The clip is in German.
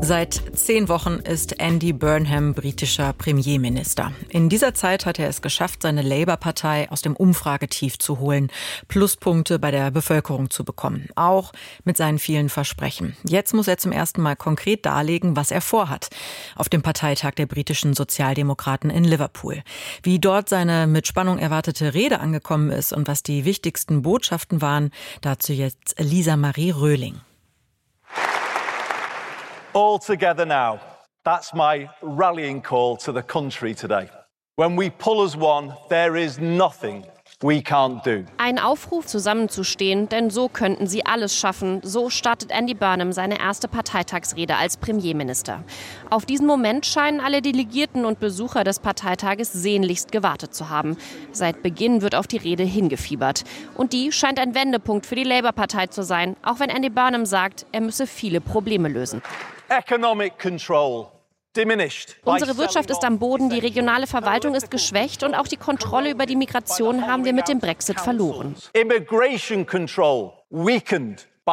Seit 10 Wochen ist Andy Burnham britischer Premierminister. In dieser Zeit hat er es geschafft, seine Labour-Partei aus dem Umfragetief zu holen, Pluspunkte bei der Bevölkerung zu bekommen, auch mit seinen vielen Versprechen. Jetzt muss er zum ersten Mal konkret darlegen, was er vorhat, auf dem Parteitag der britischen Sozialdemokraten in Liverpool. Wie dort seine mit Spannung erwartete Rede angekommen ist und was die wichtigsten Botschaften waren, dazu jetzt Lisa Marie Röhling. All together now. That's my rallying call to the country today. When we pull as one, there is nothing we can't do. Ein Aufruf, zusammenzustehen, denn so könnten sie alles schaffen. So startet Andy Burnham seine erste Parteitagsrede als Premierminister. Auf diesen Moment scheinen alle Delegierten und Besucher des Parteitages sehnlichst gewartet zu haben. Seit Beginn wird auf die Rede hingefiebert. Und die scheint ein Wendepunkt für die Labour-Partei zu sein, auch wenn Andy Burnham sagt, er müsse viele Probleme lösen. Economic control diminished. Unsere Wirtschaft ist am Boden, die regionale Verwaltung ist geschwächt und auch die Kontrolle über die Migration haben wir mit dem Brexit verloren. Immigration control weakened.